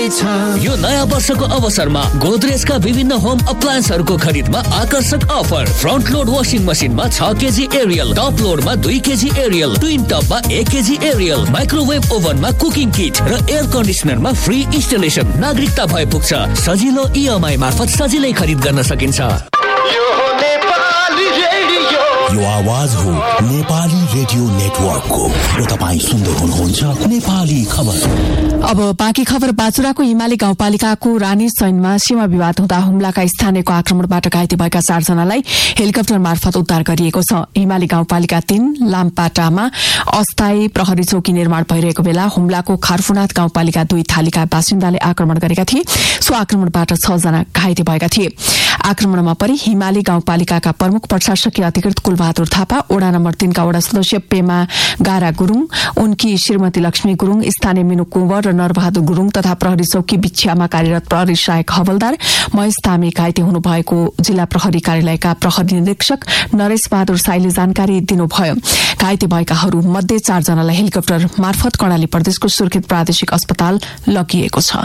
यो नयाँ वर्षको अवसरमा गोदरेजका विभिन्न होम अप्लायन्सहरूको खरिदमा आकर्षक अफर। फ्रन्ट लोड वासिङ मसिनमा 6 KG Ariel, top लोडमा 2 KG Ariel, twin टपमा 1 केजी एरियल, माइक्रोवेभ ओभनमा कुकिङ किट र एयर कन्डिसनरमा फ्री इन्स्टलेसन। नागरिकता भए पुग्छ। सजिलो इएमआई मार्फत सजिलै खरिद गर्न सकिन्छ। यो आवाज हो नेपाली रेडियो नेटवर्कको र तपाईँ सुन्दै हुनुहुन्छ नेपाली खबर। अब बाँकी खबर। बाजुराको हिमाली गाउँपालिकाको रानी सैनमा सीमा विवाद हुँदा हुम्लाका स्थानीयको आक्रमणबाट घाइते भएका 4 जनालाई हेलिकप्टर मार्फत उद्धार गरिएको छ। हिमाली गाउँपालिका 3 लामपाटामा अस्थायी प्रहरी चौकी निर्माण भइरहेको बेला हुम्लाको खारफुनाथ गाउँपालिका 2 थालीका बासिन्दाले आक्रमण गरेका थिए। सो आक्रमणबाट 6 जना घाइते भएका थिए। आक्रमणमा परि हिमाली गाउँपालिकाका प्रमुख प्रशासकीय अधिकृत कुलबहादुर थापा, वडा नम्बर 3 का वडा सदस्य पेमा गारा गुरूङ, उनकी श्रीमती लक्ष्मी गुरूङ, स्थानीय मिनु कुंवर र नरबहादुर गुरूङ तथा प्रहरी चौकी बिछ्यामा कार्यरत प्रहरी सहायक हवलदार महेश तामी घाइते हुनुभएको जिल्ला प्रहरी कार्यालयका प्रहरी निरीक्षक नरेश बहादुर साईले जानकारी दिनुभयो। घाइते भएकाहरू मध्ये 4 जनालाई हेलिकप्टर मार्फत कर्णाली प्रदेशको सुर्खेत प्रादेशिक अस्पताल लगिएको छ।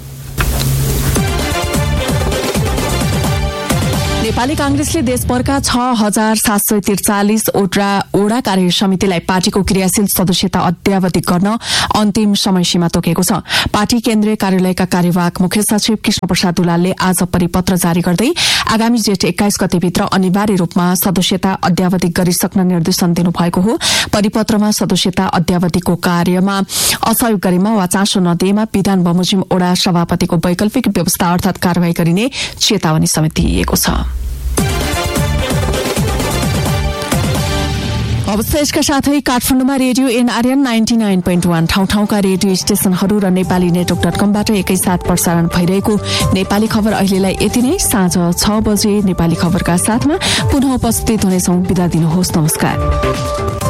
नेपाली कांग्रेसले देशभरका 6,743 वटा कार्य समितिलाई पार्टीको क्रियाशील सदस्यता अद्यावधिक गर्न अन्तिम समय सीमा तोकेको छ। पार्टी केन्द्रीय कार्यालयका कार्यवाहक मुख्य सचिव कृष्ण प्रसाद दुलालले आज परिपत्र जारी गर्दै आगामी जेठ 21 गतेभित्र अनिवार्य रूपमा सदस्यता अद्यावधिक गरिसक्न निर्देशन दिनुभएको हो। परिपत्रमा सदस्यता अद्यावधिकको कार्यमा असहयोग गरेमा वा चासो नदिएमा विधान बमोजिम वडा सभापतिको वैकल्पिक व्यवस्था अर्थात कार्यवाही गरिने चेतावनी समेत दिइएको छ। अवस्था यसका साथै काठमाडौँमा रेडियो एनआरएन 99.1 ठाउँ-ठाउँका रेडियो स्टेशनहरू र नेपाली नेटवर्क.कमबाट एकैसाथ प्रसारण भइरहेको नेपाली खबर अहिलेलाई यति नै। साँझ 6 बजे नेपाली खबरका साथमा पुनः उपस्थित हुनेछौं। बिदा दिनुहोस्। नमस्कार।